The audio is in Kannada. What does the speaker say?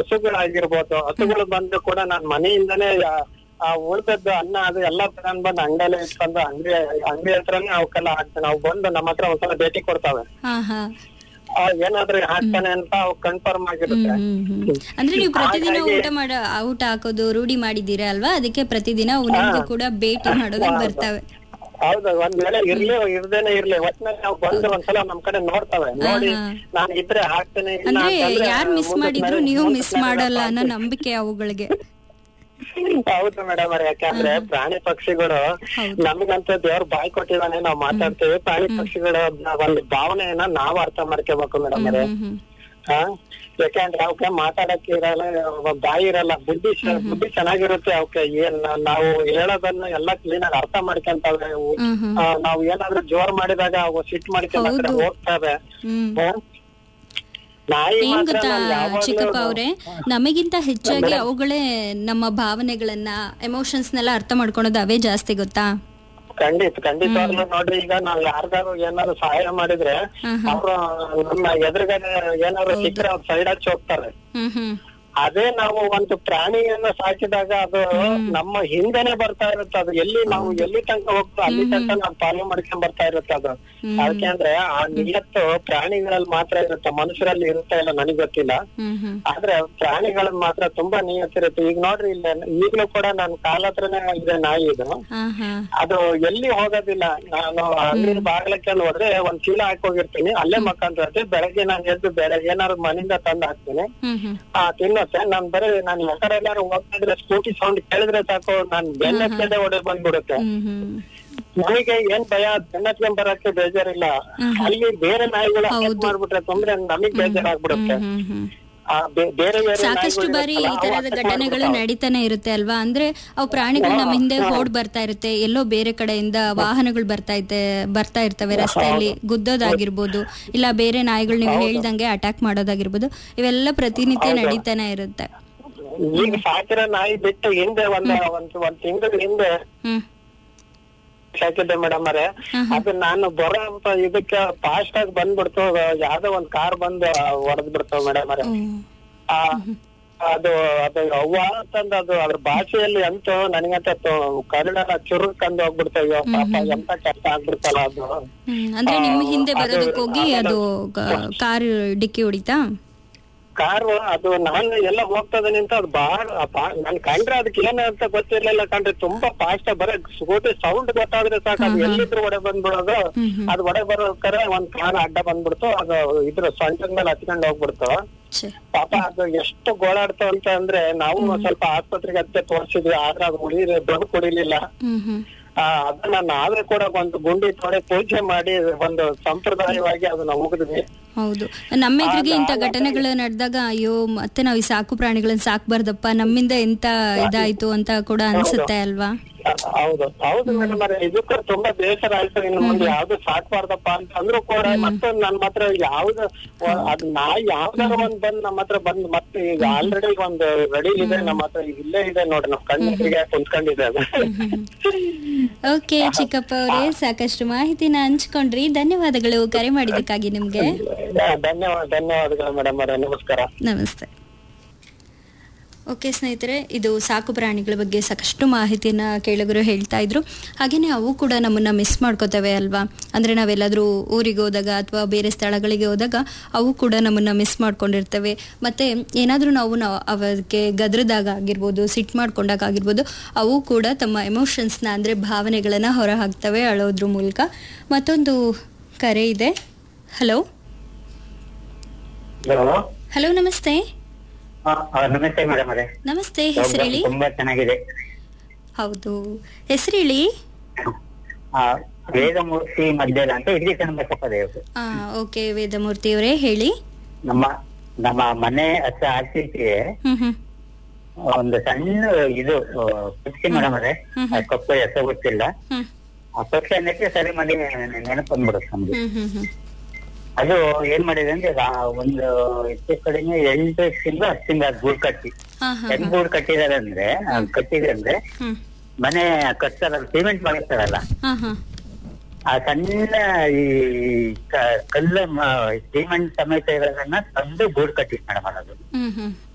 ಹಸುಗಳು ಬಂದು ಕೂಡ ನಾನ್ ಮನೆಯಿಂದಾನೇ ಉಳ್ದದ್ದು ಅನ್ನ ಅದು ಎಲ್ಲಾ ತಗೊಂಡ್ ಬಂದು ಅಂಗಡಿಯಲ್ಲೇ ಇಟ್ಕೊಂಡು ಅಂಗಡಿ ಹತ್ರನೇ ಅವಕ್ಕೆಲ್ಲ ಹಾಕ್ತೇನೆ. ಅವು ಬಂದು ನಮ್ಮ ಹತ್ರ ಒಂದ್ಸಲ ಭೇಟಿ ಕೊಡ್ತಾವೆ. ಏನಾದ್ರೂ ಹಾಕ್ತಾನೆ ಅಂತ ಅವ್ ಕನ್ಫರ್ಮ್ ಆಗಿರುತ್ತೆ. ಅಂದ್ರೆ ನೀವು ಪ್ರತಿದಿನ ಊಟ ಹಾಕೋದು ರೂಢಿ ಮಾಡಿದೀರಾ ಅಲ್ವಾ, ಅದಕ್ಕೆ ಪ್ರತಿದಿನ ನಿಮ್ಗೂ ಕೂಡ ಭೇಟಿ ಮಾಡೋದಕ್ಕೆ ಬರ್ತವೆ. ಹೌದು, ಒಂದ್ ವೇಳೆ ಇರ್ದೇನೆ ಇರ್ಲಿ ಒಟ್ನಲ್ಲಿ ನಾವು ಬಂದು ಒಂದ್ಸಲ ನಮ್ ಕಡೆ ನೋಡ್ತವೆ. ನೋಡಿ ನಾನ್ ಇದ್ರೆ ಹಾಕ್ತೇನೆ. ಅಂದ್ರೆ ಯಾರು ಮಿಸ್ ಮಾಡಿದ್ರು ನೀವು ಮಿಸ್ ಮಾಡಲ್ಲ ಅನ್ನೋ ನಂಬಿಕೆ ಅವುಗಳಿಗೆ. ಹೌದು ಮೇಡಮ್ ಅವ್ರೆ, ಯಾಕಂದ್ರೆ ಪ್ರಾಣಿ ಪಕ್ಷಿಗಳು ನಮಗಂತ ದೇವ್ರ ಬಾಯಿ ಕೊಟ್ಟಿದಾನೆ, ನಾವ್ ಮಾತಾಡ್ತೀವಿ. ಪ್ರಾಣಿ ಪಕ್ಷಿಗಳ ಒಂದು ಭಾವನೆಯನ್ನ ನಾವ್ ಅರ್ಥ ಮಾಡ್ಕೋಬೇಕು ಮೇಡಮ್ ಅವ್ರೆ. ಯಾಕಂದ್ರೆ ಅವಕ್ಕೆ ಮಾತಾಡಕ್ಕೆ ಇರಲ್ಲ, ಬಾಯಿ ಇರಲ್ಲ, ಬುದ್ಧಿ ಚೆನ್ನಾಗಿರುತ್ತೆ. ಅವಕ್ಕೆ ಏನ್ ನಾವು ಹೇಳೋದನ್ನ ಎಲ್ಲಾ ಕ್ಲೀನ್ ಆಗಿ ಅರ್ಥ ಮಾಡ್ಕೊಂತಾವೆ. ನಾವು ಏನಾದ್ರೂ ಜೋರ್ ಮಾಡಿದಾಗ ಅವು ಸಿಟ್ಟು ಮಾಡ್ಕೊಂಡ್ ಹೋಗ್ತವೆ. ಏನ್ ಗೊತ್ತಾ ಚಿಕ್ಕಪ್ಪ ಅವ್ರೆ, ನಮಗಿಂತ ಹೆಚ್ಚಾಗಿ ಅವುಗಳೇ ನಮ್ಮ ಭಾವನೆಗಳನ್ನ ಎಮೋಷನ್ಸ್ನೆಲ್ಲ ಅರ್ಥ ಮಾಡ್ಕೊಳೋದು ಅವೇ ಜಾಸ್ತಿ ಗೊತ್ತಾ. ಖಂಡಿತ ನೋಡ್ರಿ, ಈಗ ನಾವ್ ಯಾರ್ದಾರು ಏನಾದ್ರು ಸಹಾಯ ಮಾಡಿದ್ರೆ ಅವ್ರು ನಮ್ಮ ಎದುರುಗಡೆ ಏನಾದ್ರು ಸಿಕ್ಕರೆ ಅವ್ರು ಸೈಡ್ ಹಚ್ಚಿ ಹೋಗ್ತಾರೆ. ಅದೇ ನಾವು ಒಂದು ಪ್ರಾಣಿಯನ್ನ ಸಾಕಿದಾಗ ಅದು ನಮ್ಮ ಹಿಂದೆನೆ ಬರ್ತಾ ಇರುತ್ತೆ. ಅದು ನಾವು ಎಲ್ಲಿ ತನಕ ಹೋಗ್ತೋ ಅಲ್ಲಿ ತನಕ ನಾವು ಫಾಲೋ ಮಾಡ್ಕೊಂಡ್ ಬರ್ತಾ ಇರುತ್ತೆ ಅದು. ಅದಕ್ಕೆ ಅಂದ್ರೆ ಆ ನಿಯತ್ತು ಪ್ರಾಣಿಗಳಲ್ಲಿ ಮಾತ್ರ ಇರುತ್ತೆ, ಮನುಷ್ಯರಲ್ಲಿ ಇರುತ್ತಾ ಇಲ್ಲ ನನಗ್ ಗೊತ್ತಿಲ್ಲ. ಆದ್ರೆ ಪ್ರಾಣಿಗಳಲ್ಲಿ ಮಾತ್ರ ತುಂಬಾ ನಿಯತ್ತಿರುತ್ತೆ. ಈಗ ನೋಡ್ರಿ, ಇಲ್ಲ ಈಗ್ಲೂ ಕೂಡ ನನ್ ಕಾಲ ಹತ್ರನೇ ಇದೆ ನಾಯಿ. ಇದು ಅದು ಎಲ್ಲಿ ಹೋಗೋದಿಲ್ಲ. ನಾನು ಅಂಗಡಿ ಬಾಗ್ಲಕ್ಕೆ ಹೋದ್ರೆ ಒಂದ್ ಚೀಲ ಹಾಕಿ ಹೋಗಿರ್ತೀನಿ, ಅಲ್ಲೇ ಮಕ್ಕಂತ ಬೆಳಗ್ಗೆ ನಾನು ಎದ್ದು ಬೆಳಗ್ಗೆ ಏನಾದ್ರು ಮನೆಯಿಂದ ತಂದು ಹಾಕ್ತೀನಿ, ತಿನ್ನತ್ತೆ. ನಾನು ಯಾಕಡೆ ಎಲ್ಲಾರು ಹೋಗ್ತಾ ಇದ್ರೆ ಸ್ಕೂಟಿ ಸೌಂಡ್ ಕೇಳಿದ್ರೆ ಸಾಕು, ನಾನ್ ಬೆನ್ನತ್ಕಡೆ ಹೊಡೆ ಬಂದ್ಬಿಡುತ್ತೆ. ನನಗೆ ಏನ್ ಭಯ, ಬೆನ್ನತ್ಕೊಂಡ್ ಬರಕ್ಕೆ ಬೇಜಾರಿಲ್ಲ. ಅಲ್ಲಿ ಬೇರೆ ನಾಯಿಗಳು ಮಾಡ್ಬಿಟ್ರೆ ತೊಂದ್ರೆ ನಮಗ್ ಬೇಜಾರಾಗ್ಬಿಡುತ್ತೆ. ಸಾಕಷ್ಟು ಬಾರಿ ಈ ತರದ ಘಟನೆಗಳು ನಡೀತಾನೆ ಇರುತ್ತೆ ಅಲ್ವಾ. ಅಂದ್ರೆ ಅವು ಪ್ರಾಣಿಗಳು ನಮ್ಮ ಹಿಂದೆ ಓಡ್ ಬರ್ತಾ ಇರುತ್ತೆ, ಎಲ್ಲೋ ಬೇರೆ ಕಡೆಯಿಂದ ವಾಹನಗಳು ಬರ್ತಾ ಇರ್ತವೆ, ರಸ್ತೆಯಲ್ಲಿ ಗುದ್ದೋದಾಗಿರ್ಬೋದು, ಇಲ್ಲ ಬೇರೆ ನಾಯಿಗಳು ನೀವು ಹೇಳ್ದಂಗೆ ಅಟ್ಯಾಕ್ ಮಾಡೋದಾಗಿರ್ಬೋದು, ಇವೆಲ್ಲ ಪ್ರತಿನಿತ್ಯ ನಡೀತಾನೆ ಇರುತ್ತೆ. ಈಗ ಸಾಕಿರೋ ನಾಯಿ ಬಿಟ್ಟು ಹಿಂದೆ ಒಂದ್ ತಿಂಗಳ ಹಿಂದೆ ಸಾಕಿದ್ದೆ ಮೇಡಮ್ ಅವರೇ. ಅದು ನಾನು ಬರೋ ಅಂತ ಇದಕ್ಕೆ ಫಾಸ್ಟ್ ಆಗಿ ಬಂದ್ಬಿಡ್ತು, ಯಾವ್ದೋ ಒಂದ್ ಕಾರ್ ಬಂದು ಹೊಡೆದ್ ಬಿಡ್ತಾವ ಮೇಡಮ್ ಅವರೇ. ಅದು ಅವ್ವ ಅಂತಂದ ಅದು ಅದ್ರ ಭಾಷೆಯಲ್ಲಿ ಅಂತೂ ನನಗಂತ ಕನ್ನಡ ಚುರುಕಂದು ಹೋಗ್ಬಿಡ್ತಾವ. ಪಾಪ ಎಂತ ಕಷ್ಟ ಆಗ್ಬಿಡ್ತಲ್ಲ ಅದು. ಅಂದ್ರೆ ನಿಮ್ ಹಿಂದೆ ಬರೋದಕ್ಕೆ ಹೋಗಿ ಅದು ಕಾರ್ ಡಿಕ್ಕಿ ಹೊಡಿತಾ? ಕಾರು ಅದು ನಾನು ಎಲ್ಲ ಹೋಗ್ತದೆ ನಿಂತ ಅದು ನನ್ ಕಂಡ್ರೆ ಅದಕ್ಕೆ ಏನಂತ ಗೊತ್ತಿರ್ಲಿಲ್ಲ ಕಂಡ್ರೆ, ತುಂಬಾ ಫಾಸ್ಟ್ ಬರೋ ಸ್ಕೂಟಿ ಸೌಂಡ್ ಗೊತ್ತಾದ್ರೆ ಸಾಕು, ಅದು ಎಲ್ಲಿದ್ರು ಒಡೆ ಬಂದ್ಬಿಡೋದು. ಅದು ಒಡೆ ಬರೋಕರೆ ಒಂದ್ ಕಾರ್ ಅಡ್ಡ ಬಂದ್ಬಿಡ್ತು, ಅದು ಇದ್ರ ಸೊಂಟದ ಮೇಲೆ ಹತ್ಕೊಂಡ್ ಹೋಗ್ಬಿಡ್ತು. ಪಾಪ ಅದು ಎಷ್ಟು ಗೋಳಾಡ್ತಾವ ಅಂತ ಅಂದ್ರೆ ನಾವು ಸ್ವಲ್ಪ ಆಸ್ಪತ್ರೆಗೆ ಹತ್ತೆ ತೋರ್ಸಿದ್ವಿ, ಆದ್ರೆ ಅದು ದೊಡ್ಡ ಕುಡಿಲಿಲ್ಲ. ಅದನ್ನ ನಾವೇ ಕೂಡ ಒಂದು ಗುಂಡಿ ತೊಡೆ ಪೂಜೆ ಮಾಡಿ ಒಂದು ಸಂಪ್ರದಾಯವಾಗಿ ಅದನ್ನ ಮುಗಿದ್ವಿ. ಹೌದು, ನಮ್ಮ ಎದುರಿಗೆ ಇಂತ ಘಟನೆಗಳು ನಡೆದಾಗ ಅಯ್ಯೋ ಮತ್ತೆ ನಾವು ಈ ಸಾಕು ಪ್ರಾಣಿಗಳನ್ನ ಸಾಕ್ಬಾರ್ದಪ್ಪ, ನಮ್ಮಿಂದ ಎಂತ ಇದಾಯ್ತು ಅಂತ ಕೂಡ ಅನ್ಸುತ್ತೆ ಅಲ್ವಾ. ಹೌದು ಮೇಡಮ್, ಇದಕ್ಕೂ ತುಂಬಾ ಬೇಸರ ಆಯ್ತು. ಇನ್ನು ಮುಂದೆ ಯಾವ್ದು ಸಾಕ್ಬಾರ್ದಪ್ಪ ಅಂತ ಅಂದ್ರೂ ಕೂಡ ಮತ್ತೊಂದು ನನ್ನ ಹತ್ರ ಯಾವ್ದು ಅದ್ ನಾಯಿ ಯಾವ್ದಾರ ಒಂದ್ ಬಂದ್ ನಮ್ಮ ಹತ್ರ ಬಂದ್ ಮತ್ತೆ ಈಗ ಆಲ್ರೆಡಿ ಒಂದು ರೆಡಿ ಇದೆ ನಮ್ಮ ಹತ್ರ, ಇಲ್ಲೇ ಇದೆ ನೋಡ್ರಿ, ನಮ್ ಕಣ್ಣಿಗೆ ಕುಂತ್ಕೊಂಡಿದೆ ಅದು. ಓಕೆ ಚಿಕ್ಕಪ್ಪ ಅವರೇ, ಸಾಕಷ್ಟು ಮಾಹಿತಿನ ಹಂಚ್ಕೊಂಡ್ರಿ, ಧನ್ಯವಾದಗಳು ಕರೆ ಮಾಡಿದ್ದಕ್ಕಾಗಿ ನಿಮ್ಗೆ. ಧನ್ಯವಾದಗಳು ಮೇಡಮ್ ಅವರೇ, ನಮಸ್ಕಾರ. ನಮಸ್ತೆ. ಓಕೆ ಸ್ನೇಹಿತರೆ, ಇದು ಸಾಕು ಪ್ರಾಣಿಗಳ ಬಗ್ಗೆ ಸಾಕಷ್ಟು ಮಾಹಿತಿಯನ್ನು ಕೇಳುಗರು ಹೇಳ್ತಾ ಇದ್ರು. ಹಾಗೆಯೇ ಅವು ಕೂಡ ನಮ್ಮನ್ನು ಮಿಸ್ ಮಾಡ್ಕೋತವೆ ಅಲ್ವಾ. ಅಂದರೆ ನಾವೆಲ್ಲಾದರೂ ಊರಿಗೆ ಹೋದಾಗ ಅಥವಾ ಬೇರೆ ಸ್ಥಳಗಳಿಗೆ ಹೋದಾಗ ಅವು ಕೂಡ ನಮ್ಮನ್ನು ಮಿಸ್ ಮಾಡ್ಕೊಂಡಿರ್ತವೆ. ಮತ್ತು ಏನಾದರೂ ನಾವು ಅವಕ್ಕೆ ಗದ್ರದಾಗ ಆಗಿರ್ಬೋದು, ಸಿಟ್ಟು ಮಾಡ್ಕೊಂಡಾಗ ಆಗಿರ್ಬೋದು, ಅವು ಕೂಡ ತಮ್ಮ ಎಮೋಷನ್ಸ್ನ ಅಂದರೆ ಭಾವನೆಗಳನ್ನು ಹೊರ ಹಾಕ್ತವೆ ಅಳೋದ್ರ ಮೂಲಕ. ಮತ್ತೊಂದು ಕರೆ ಇದೆ. ಹಲೋ ಹಲೋ, ನಮಸ್ತೆ. ನಮಸ್ತೆ ಮೇಡಮ್ ಅವರೇ. ನಮಸ್ತೆ, ಹೆಸರು ಹೇಳಿ. ತುಂಬಾ ಚೆನ್ನಾಗಿದೆ. ಹೌದು, ಹೆಸರು ಹೇಳಿ. ವೇದಮೂರ್ತಿ ಮಧ್ಯಾಹ್ನ ಅಂತ ಇಲ್ಲಿ ಕನ್ನಡ. ಓಕೆ ವೇದಮೂರ್ತಿ ಅವರೇ ಹೇಳಿ. ನಮ್ಮ ಮನೆ ಹತ್ರ ಆಚೀಚೆಗೆ ಒಂದು ಸಣ್ಣ ಇದು ಪಕ್ಷಿ ಮೇಡಮ್ ಅವರೇ, ಕಪ್ಪು ಹೆಸರು ಗೊತ್ತಿಲ್ಲ. ಆ ಪಕ್ಷಿ ಅನ್ನಕ್ಕೆ ಸರಿ ಮಾಡಿ ನೆನಪು ಬಂದ್ಬಿಡುತ್ತೆ ನಮ್ಗೆ. ಅದು ಏನ್ ಮಾಡಿದೆ ಅಂದ್ರೆ ಒಂದು ಹೆಚ್ಚು ಕಡಿಮೆ 8 ತಿಂಗಳು 10 ತಿಂಗಳು ಗೂಡು ಕಟ್ಟಿ ಹೆಂಗ್ ಗೂಡು ಕಟ್ಟಿದೆ ಅಂದ್ರೆ ಮನೆ ಕಟ್ತಾರಲ್ಲ, ಸಿಮೆಂಟ್ ಮಾಡಿರ್ತಾರಲ್ಲ, ಆ ಸಣ್ಣ ಈ ಕಲ್ಲು ಸಿಮೆಂಟ್ ಸಮೇತ ತಂದು ಗೂಡು ಕಟ್ಟಿ ಮೇಡಮ್. ಅದು